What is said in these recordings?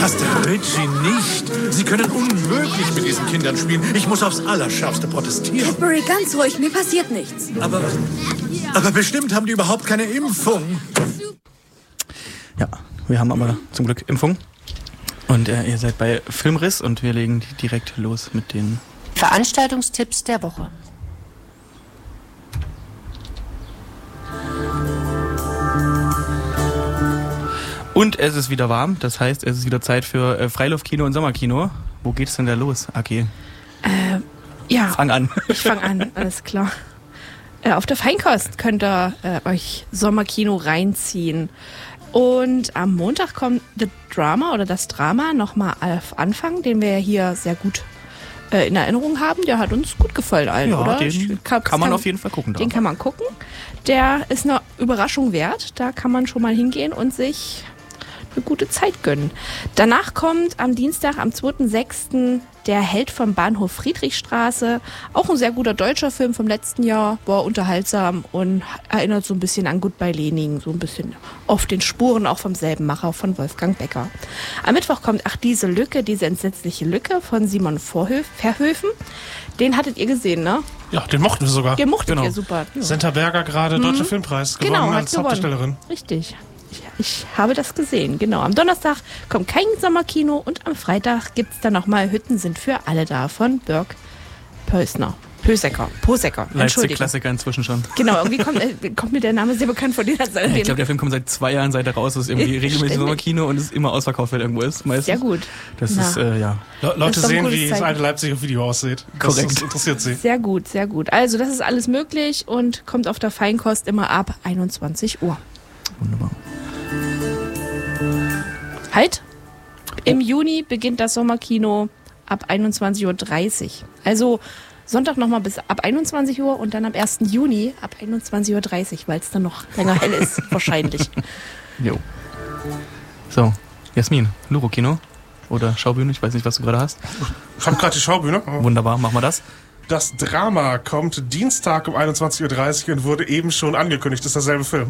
Castellucci nicht. Sie können unmöglich mit diesen Kindern spielen. Ich muss aufs Allerschärfste protestieren. Cadbury, ganz ruhig, mir passiert nichts. Aber bestimmt haben die überhaupt keine Impfung. Ja, wir haben aber zum Glück Impfung. Und ihr seid bei Filmriss und wir legen direkt los mit den Veranstaltungstipps der Woche. Und es ist wieder warm, das heißt, es ist wieder Zeit für Freiluftkino und Sommerkino. Wo geht's denn da los, Aki? Ja, Fang an. Ich fange an, alles klar. Auf der Feinkost könnt ihr euch Sommerkino reinziehen. Und am Montag kommt das Drama nochmal auf Anfang, den wir hier sehr gut in Erinnerung haben. Der hat uns gut gefallen allen, ja, oder? Den kann man auf jeden Fall gucken. Den kann man gucken. Der ist eine Überraschung wert. Da kann man schon mal hingehen und sich eine gute Zeit gönnen. Danach kommt am Dienstag, am 2.6. Der Held vom Bahnhof Friedrichstraße. Auch ein sehr guter deutscher Film vom letzten Jahr. War unterhaltsam und erinnert so ein bisschen an Goodbye Lenin. So ein bisschen auf den Spuren auch vom selben Macher, von Wolfgang Becker. Am Mittwoch kommt diese entsetzliche Lücke von Simon Verhoeven. Den hattet ihr gesehen, ne? Ja, den mochten wir sogar. Den mochtet ihr, super. Ja. Senta Berger gerade Deutscher Filmpreis gewonnen als Hauptdarstellerin. Richtig. Ich habe das gesehen, genau. Am Donnerstag kommt kein Sommerkino und am Freitag gibt es dann nochmal Hütten sind für alle da von Birk Posecker. Leipzig-Klassiker inzwischen schon. Genau, irgendwie kommt mir der Name sehr bekannt vor. Ich glaube, der Film kommt seit 2 Jahren, seit er raus ist, irgendwie regelmäßig Sommerkino und es immer ausverkauft, wenn irgendwo ist. Meistens. Sehr gut. Das ist, ja. Leute sehen, wie das alte Leipziger Video aussieht. Korrekt. Das interessiert sie. Sehr gut, sehr gut. Also, das ist alles möglich und kommt auf der Feinkost immer ab 21 Uhr. Wunderbar. Halt! Im Juni beginnt das Sommerkino ab 21.30 Uhr. Also Sonntag nochmal bis ab 21 Uhr und dann am 1. Juni ab 21.30 Uhr, weil es dann noch länger hell ist, wahrscheinlich. Jo. So, Jasmin, Luro-Kino oder Schaubühne, ich weiß nicht, was du gerade hast. Ich habe gerade die Schaubühne. Wunderbar, machen wir das. Das Drama kommt Dienstag um 21.30 Uhr und wurde eben schon angekündigt. Das ist derselbe Film.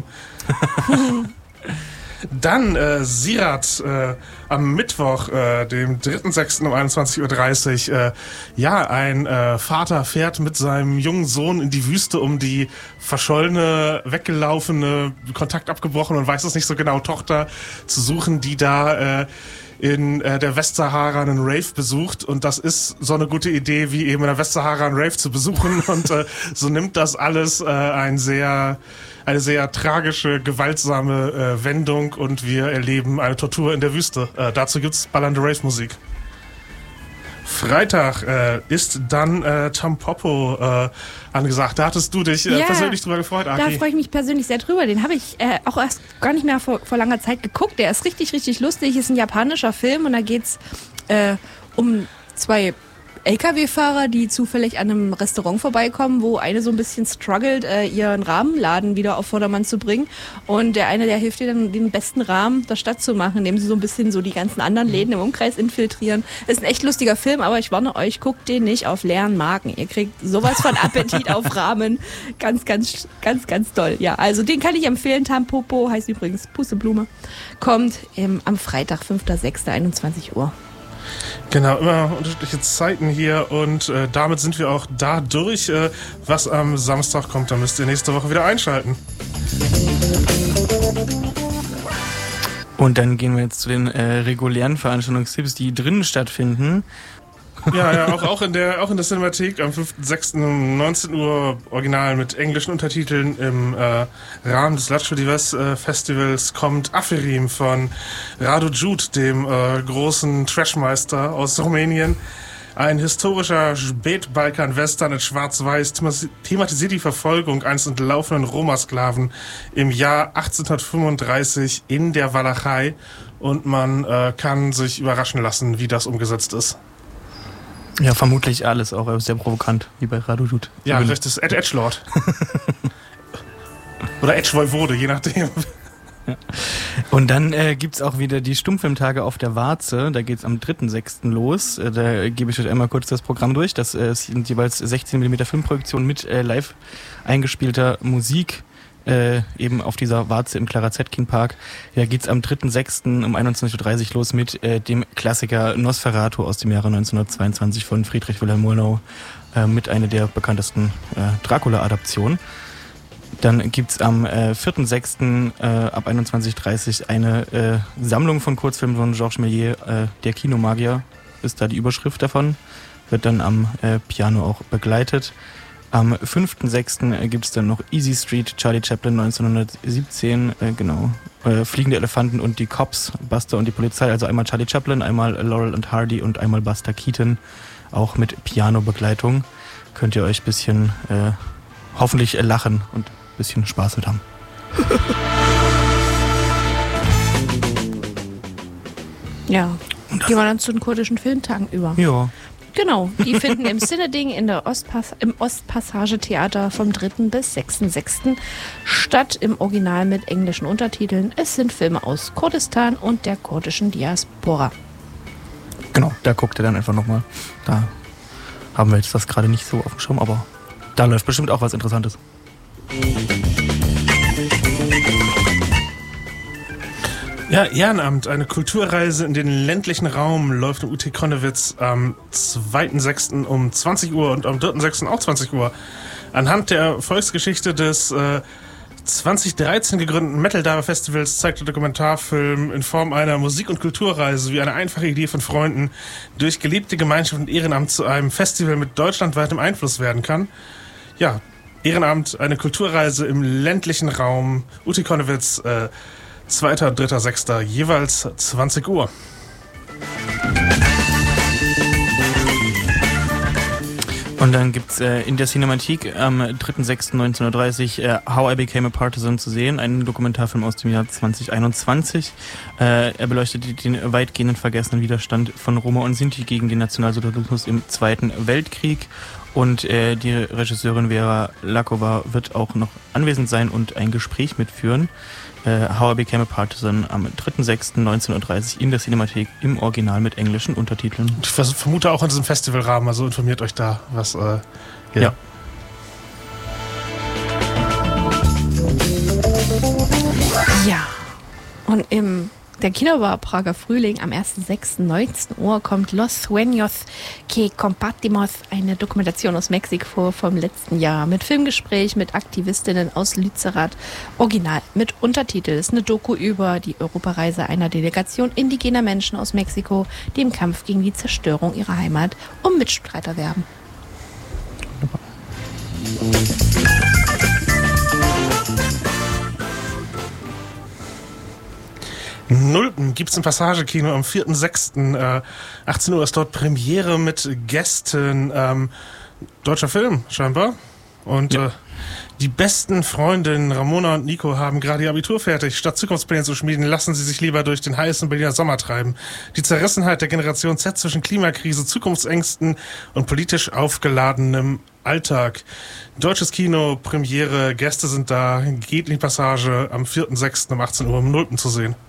Dann Sirat am Mittwoch, dem 3.6. um 21.30 Uhr. Ein Vater fährt mit seinem jungen Sohn in die Wüste, um die verschollene, weggelaufene, Kontakt abgebrochen und weiß es nicht so genau, Tochter zu suchen, die da in der Westsahara einen Rave besucht. Und das ist so eine gute Idee, wie eben in der Westsahara einen Rave zu besuchen. Und so nimmt das alles eine sehr tragische, gewaltsame Wendung und wir erleben eine Tortur in der Wüste. Dazu gibt's ballernde Rave-Musik. Freitag ist dann Tampopo angesagt. Da hattest du dich persönlich drüber gefreut, Aki. Da freue ich mich persönlich sehr drüber. Den habe ich auch erst gar nicht mehr vor langer Zeit geguckt. Der ist richtig, richtig lustig. Ist ein japanischer Film und da geht's um 2 LKW-Fahrer, die zufällig an einem Restaurant vorbeikommen, wo eine so ein bisschen struggelt, ihren Rahmenladen wieder auf Vordermann zu bringen. Und der hilft ihr dann, den besten Rahmen der Stadt zu machen, indem sie so ein bisschen so die ganzen anderen Läden im Umkreis infiltrieren. Ist ein echt lustiger Film, aber ich warne euch, guckt den nicht auf leeren Magen. Ihr kriegt sowas von Appetit auf Rahmen. Ganz, ganz, ganz, ganz toll. Ja, also den kann ich empfehlen. Tampopo heißt übrigens Pusteblume. Kommt am Freitag, 5.6., 21 Uhr. Genau, immer unterschiedliche Zeiten hier und damit sind wir auch da durch. Was am Samstag kommt, da müsst ihr nächste Woche wieder einschalten. Und dann gehen wir jetzt zu den regulären Veranstaltungstipps, die drinnen stattfinden. Ja, auch in der Cinemathek am 5.6. um 19 Uhr original mit englischen Untertiteln im Rahmen des Latcho Divers Festivals kommt Aferim von Radu Jude, dem großen Trashmeister aus Rumänien. Ein historischer Spätbalkan-Western in Schwarz-Weiß thematisiert die Verfolgung eines entlaufenen Roma-Sklaven im Jahr 1835 in der Walachei und man kann sich überraschen lassen, wie das umgesetzt ist. Ja, vermutlich alles auch sehr provokant, wie bei Radu Jude. Ja, das ist Edgelord. Oder Edge-Voivode, je nachdem. Ja. Und dann gibt's auch wieder die Stummfilmtage auf der Warze. Da geht's am 3.6. los. Da gebe ich euch einmal kurz das Programm durch. Das sind jeweils 16mm Filmproduktionen mit live eingespielter Musik eben auf dieser Warze im Clara Zetkin Park. Ja, geht's am 3.6. um 21.30 Uhr los mit dem Klassiker Nosferatu aus dem Jahre 1922 von Friedrich Wilhelm Murnau, mit einer der bekanntesten Dracula-Adaptionen. Dann gibt's am 4.6. Ab 21.30 Uhr eine Sammlung von Kurzfilmen von Georges Méliès, der Kinomagier ist da die Überschrift davon, wird dann am Piano auch begleitet. Am 5.6. gibt's dann noch Easy Street, Charlie Chaplin 1917, genau. Fliegende Elefanten und die Cops, Buster und die Polizei, also einmal Charlie Chaplin, einmal Laurel und Hardy und einmal Buster Keaton, auch mit Piano-Begleitung. Könnt ihr euch ein bisschen hoffentlich lachen und ein bisschen Spaß mit haben. Ja, gehen wir dann zu den kurdischen Filmtagen über. Ja. Genau, die finden im Cineding im Ostpassage-Theater vom 3. bis 6.6. statt, im Original mit englischen Untertiteln. Es sind Filme aus Kurdistan und der kurdischen Diaspora. Genau, da guckt ihr dann einfach nochmal. Da haben wir jetzt das gerade nicht so auf dem Schirm, aber da läuft bestimmt auch was Interessantes. Ja, Ehrenamt, eine Kulturreise in den ländlichen Raum läuft im UT Konnewitz am 2.6. um 20 Uhr und am 3.6. auch 20 Uhr. Anhand der Erfolgsgeschichte des 2013 gegründeten Metal Diver Festivals zeigt der Dokumentarfilm in Form einer Musik- und Kulturreise, wie eine einfache Idee von Freunden durch gelebte Gemeinschaft und Ehrenamt zu einem Festival mit deutschlandweitem Einfluss werden kann. Ja, Ehrenamt, eine Kulturreise im ländlichen Raum, UT Konnewitz, 2., 3., 6. jeweils 20 Uhr. Und dann gibt's in der Cinemathek am 3.6.1930 How I Became a Partisan zu sehen, ein Dokumentarfilm aus dem Jahr 2021. Er beleuchtet den weitgehenden vergessenen Widerstand von Roma und Sinti gegen den Nationalsozialismus im Zweiten Weltkrieg. Und die Regisseurin Vera Lakova wird auch noch anwesend sein und ein Gespräch mitführen. How I Became a Partisan am 3.6.1930 in der Cinemathek im Original mit englischen Untertiteln. Ich vermute auch in diesem Festivalrahmen, also informiert euch da, was ja. Ja, und der Kinobar Prager Frühling am 1.6. 19 Uhr kommt Los Sueños que Compartimos, eine Dokumentation aus Mexiko vom letzten Jahr mit Filmgespräch mit Aktivistinnen aus Lützerath, original mit Untertitel. Es ist eine Doku über die Europareise einer Delegation indigener Menschen aus Mexiko, die im Kampf gegen die Zerstörung ihrer Heimat um Mitstreiter werben. Nulpen gibt's im Passagekino am 4.6. 18 Uhr ist dort Premiere mit Gästen. Deutscher Film, scheinbar. Und ja. Die besten Freundinnen Ramona und Nico haben gerade ihr Abitur fertig. Statt Zukunftspläne zu schmieden, lassen sie sich lieber durch den heißen Berliner Sommer treiben. Die Zerrissenheit der Generation Z zwischen Klimakrise, Zukunftsängsten und politisch aufgeladenem Alltag. Deutsches Kino, Premiere, Gäste sind da. Geht in die Passage am 4.6. um 18 Uhr im Nulpen zu sehen.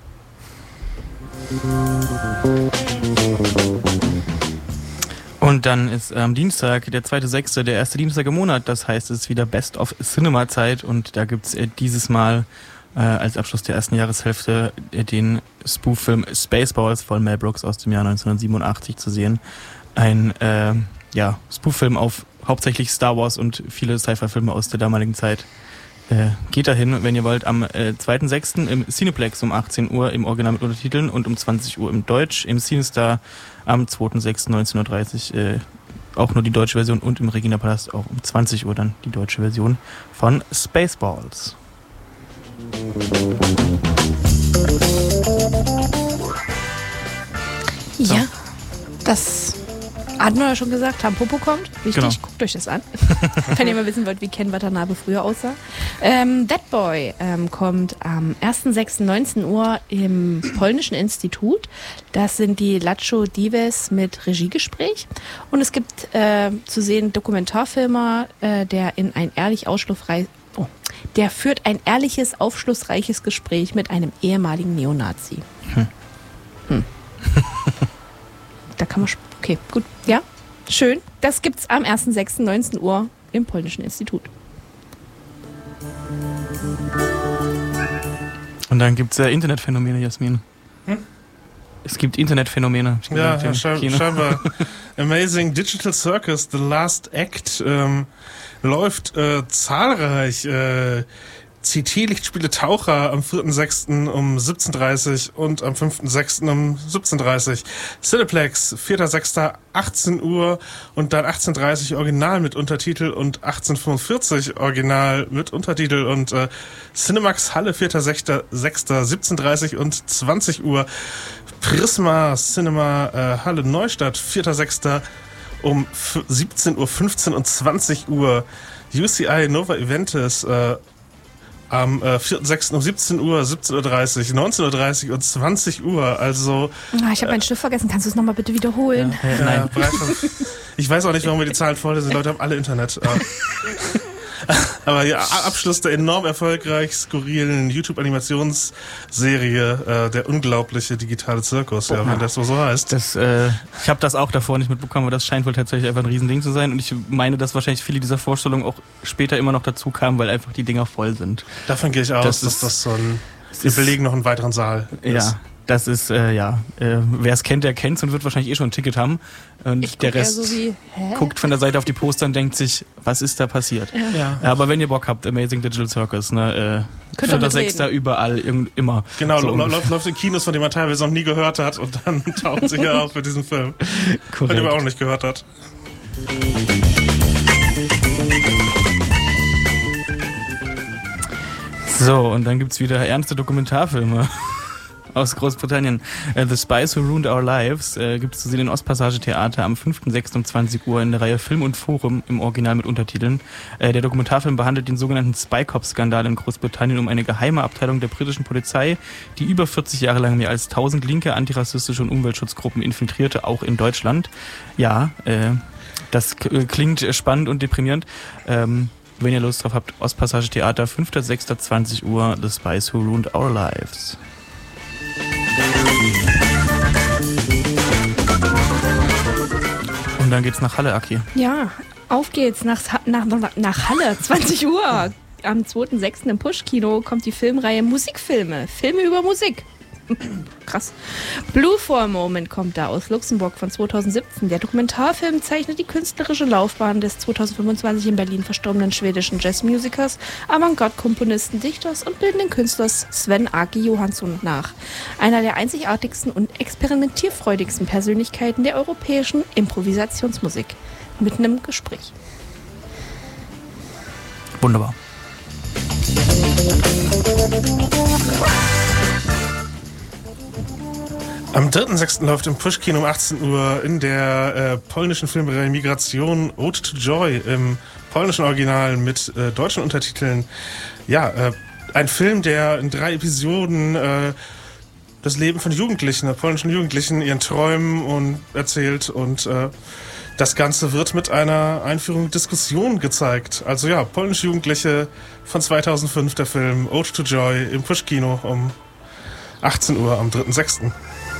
Und dann ist am Dienstag, der 2.6., der erste Dienstag im Monat. Das heißt, es ist wieder Best of Cinema Zeit. Und da gibt's dieses Mal als Abschluss der ersten Jahreshälfte den Spoof-Film Spaceballs von Mel Brooks aus dem Jahr 1987 zu sehen. Ein Spoof-Film auf hauptsächlich Star Wars und viele Sci-Fi-Filme aus der damaligen Zeit. Geht dahin, wenn ihr wollt, am 2.6. im Cineplex um 18 Uhr im Original mit Untertiteln und um 20 Uhr im Deutsch, im CineStar am 2.6.1930 auch nur die deutsche Version und im Regina Palast auch um 20 Uhr dann die deutsche Version von Spaceballs. Ja, das hatten wir ja schon gesagt, Tampopo kommt. Wichtig, Genau. Guckt euch das an. Wenn ihr mal wissen wollt, wie Ken Watanabe früher aussah. That Boy kommt am 1.6.19 Uhr im Polnischen Institut. Das sind die Lacho Dives mit Regiegespräch. Und es gibt zu sehen Dokumentarfilmer, der führt ein ehrliches, aufschlussreiches Gespräch mit einem ehemaligen Neonazi. Da kann man... Okay, gut. Ja, schön. Das gibt's am 1.6.19 Uhr im Polnischen Institut. Und dann gibt es Internetphänomene, Jasmin. Es gibt Internetphänomene. Ja, scheinbar. Amazing Digital Circus, The Last Act, läuft zahlreich. CT-Lichtspiele Taucher am 4.6. um 17.30 und am 5.6. um 17.30. Cineplex, 4.6. 18 Uhr und dann 18.30 Original mit Untertitel und 18.45 Original mit Untertitel und Cinemax Halle, 4.6. 17.30 und 20 Uhr. Prisma Cinema Halle Neustadt, 4.6. um 17.15 Uhr und 20 Uhr. UCI Nova Eventis am 4.6. um 17 Uhr, 17.30 Uhr, 19.30 Uhr und 20 Uhr. Also. Ich habe meinen Stift vergessen. Kannst du es nochmal bitte wiederholen? Nein. Ich weiß auch nicht, warum wir die Zahlen vorlesen. Die Leute haben alle Internet. Aber ja, Abschluss der enorm erfolgreich skurrilen YouTube-Animationsserie, der unglaubliche digitale Zirkus, wenn das so heißt. Ich habe das auch davor nicht mitbekommen, aber das scheint wohl tatsächlich einfach ein Riesending zu sein. Und ich meine, dass wahrscheinlich viele dieser Vorstellungen auch später immer noch dazu kamen, weil einfach die Dinger voll sind. Davon gehe ich aus, dass das so ein... Wir belegen noch einen weiteren Saal. Ja. Das ist, wer es kennt, der kennt's und wird wahrscheinlich schon ein Ticket haben. Und der Rest guckt von der Seite auf die Poster und denkt sich, was ist da passiert? Ja. Aber wenn ihr Bock habt, Amazing Digital Circus, ne, 4.6. überall, immer. Genau, so läuft in Kinos, von dem man teilweise noch nie gehört hat und dann tauchen sie ja auf für diesen Film. Korrekt. Von dem man auch nicht gehört hat. So, und dann gibt's wieder ernste Dokumentarfilme. Aus Großbritannien. The Spies Who Ruined Our Lives gibt es zu sehen in Ostpassage Theater am 5.6. um 20 Uhr in der Reihe Film und Forum im Original mit Untertiteln. Der Dokumentarfilm behandelt den sogenannten Spy Cop-Skandal in Großbritannien um eine geheime Abteilung der britischen Polizei, die über 40 Jahre lang mehr als 1000 linke, antirassistische und Umweltschutzgruppen infiltrierte, auch in Deutschland. Ja, das klingt spannend und deprimierend. Wenn ihr Lust drauf habt, Ostpassage Theater, 5.6. 20 Uhr, The Spies Who Ruined Our Lives. Und dann geht's nach Halle, Aki. Ja, auf geht's nach Halle, 20 Uhr. Am 2.6. im Push-Kino kommt die Filmreihe Musikfilme. Filme über Musik. Krass. Blue for a Moment kommt da aus Luxemburg von 2017. Der Dokumentarfilm zeichnet die künstlerische Laufbahn des 2025 in Berlin verstorbenen schwedischen Jazzmusikers, Avantgarde-Komponisten, Dichters und bildenden Künstlers Sven Aki Johansson nach. Einer der einzigartigsten und experimentierfreudigsten Persönlichkeiten der europäischen Improvisationsmusik. Mitten im Gespräch. Wunderbar. Am 3.6. läuft im Push-Kino um 18 Uhr in der polnischen Filmreihe Migration Ode to Joy im polnischen Original mit deutschen Untertiteln. Ja, ein Film, der in 3 Episoden das Leben von Jugendlichen, polnischen Jugendlichen, ihren Träumen und erzählt und das Ganze wird mit einer Einführung in Diskussion gezeigt. Also ja, polnische Jugendliche von 2005, der Film Ode to Joy im Push-Kino um 18 Uhr am 3.6.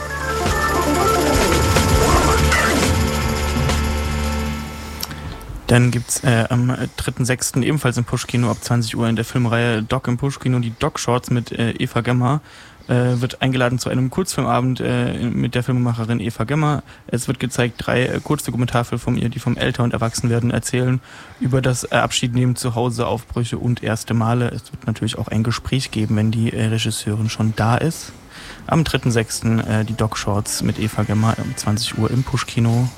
Dann gibt's am 3.6. ebenfalls im Push-Kino ab 20 Uhr in der Filmreihe Doc im Push-Kino die Doc-Shorts mit Eva Gemmer. Wird eingeladen zu einem Kurzfilmabend mit der Filmemacherin Eva Gemmer. Es wird gezeigt 3 Kurzdokumentarfilme von ihr, die vom Älter- und Erwachsenwerden erzählen, über das Abschiednehmen zu Hause, Aufbrüche und erste Male. Es wird natürlich auch ein Gespräch geben, wenn die Regisseurin schon da ist. Am 3.6. Die Doc-Shorts mit Eva Gemmer um 20 Uhr im Push-Kino.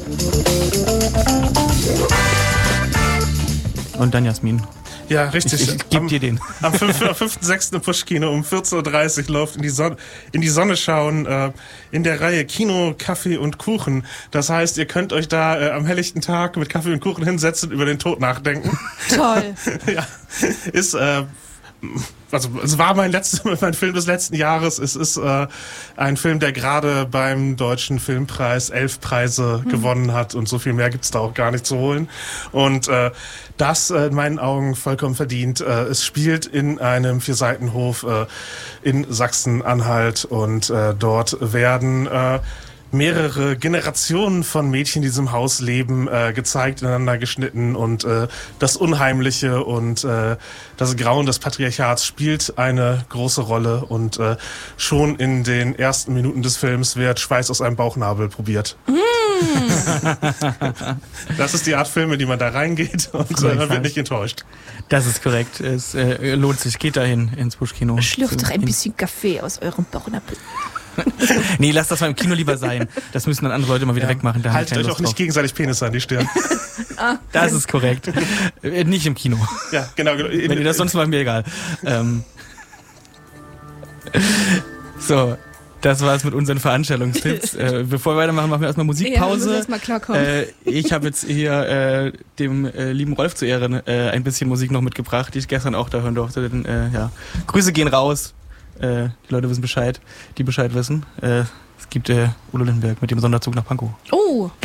Und dann Jasmin. Ja, richtig. Ich geb dir den. Am 5.6. im Push-Kino um 14.30 Uhr läuft in die Sonne schauen in der Reihe Kino, Kaffee und Kuchen. Das heißt, ihr könnt euch da am helllichten Tag mit Kaffee und Kuchen hinsetzen und über den Tod nachdenken. Toll. Ja, ist also es war mein Film des letzten Jahres. Es ist ein Film, der gerade beim Deutschen Filmpreis 11 Preise gewonnen hat und so viel mehr gibt's da auch gar nicht zu holen. Und das in meinen Augen vollkommen verdient. Es spielt in einem 4-Seitenhof in Sachsen-Anhalt und dort werden mehrere Generationen von Mädchen, die in diesem Haus leben, gezeigt, ineinander geschnitten und das Unheimliche und das Grauen des Patriarchats spielt eine große Rolle und schon in den ersten Minuten des Films wird Schweiß aus einem Bauchnabel probiert. Das ist die Art Filme, die man da reingeht und man wird nicht enttäuscht. Das ist korrekt. Es lohnt sich. Geht dahin ins Busch-Kino. Schlürft doch ein bisschen Kaffee aus eurem Bauchnabel. Nee, lasst das mal im Kino lieber sein. Das müssen dann andere Leute mal wieder wegmachen. Da Haltet euch auch nicht gegenseitig Penis an die Stirn. Das ist korrekt. Nicht im Kino. Ja, genau. Wenn ihr das sonst mal, mir egal. So, das war's mit unseren Veranstaltungstipps. Bevor wir weitermachen, machen wir erstmal Musikpause. Ja, erstmal klarkommen. Ich habe jetzt hier dem lieben Rolf zu Ehren ein bisschen Musik noch mitgebracht, die ich gestern auch da hören durfte. Denn, Grüße gehen raus. Die Leute wissen Bescheid, die Bescheid wissen. Es gibt Udo Lindenberg mit dem Sonderzug nach Pankow. Oh!